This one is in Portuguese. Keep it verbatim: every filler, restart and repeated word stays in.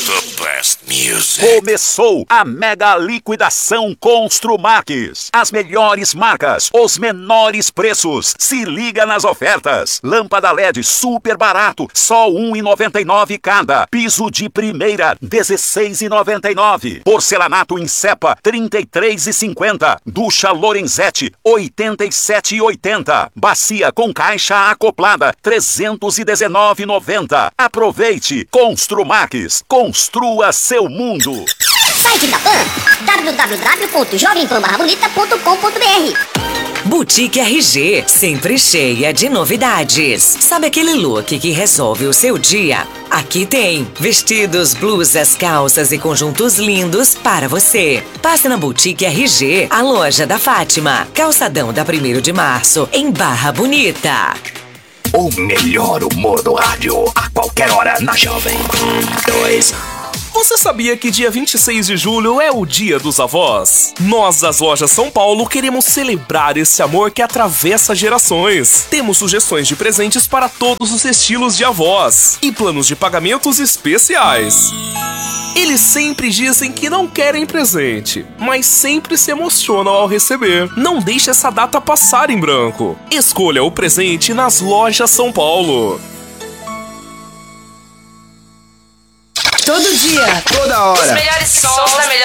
The best music. Começou a mega liquidação Construmax. As melhores marcas, os menores preços. Se liga nas ofertas. Lâmpada L E D super barato, só um real e noventa e nove centavos cada. Piso de primeira, dezesseis reais e noventa e nove centavos. Porcelanato em cepa, trinta e três reais e cinquenta centavos. Ducha Lorenzetti, oitenta e sete reais e oitenta centavos. Bacia com caixa acoplada, trezentos e dezenove reais e noventa centavos. Aproveite. Construmax. Construa seu mundo. Site da Pan, w w w ponto jovem pan barra bonita ponto com ponto b r. Boutique R G, sempre cheia de novidades. Sabe aquele look que resolve o seu dia? Aqui tem vestidos, blusas, calças e conjuntos lindos para você. Passe na Boutique R G, a loja da Fátima, calçadão da primeiro de março, em Barra Bonita. O melhor humor do rádio, a qualquer hora na Jovem dois. Você sabia que dia vinte e seis de julho é o Dia dos Avós? Nós das Lojas São Paulo queremos celebrar esse amor que atravessa gerações. Temos sugestões de presentes para todos os estilos de avós e planos de pagamentos especiais. Eles sempre dizem que não querem presente, mas sempre se emocionam ao receber. Não deixe essa data passar em branco. Escolha o presente nas Lojas São Paulo. Todo dia, toda hora. Os melhores sons da melhor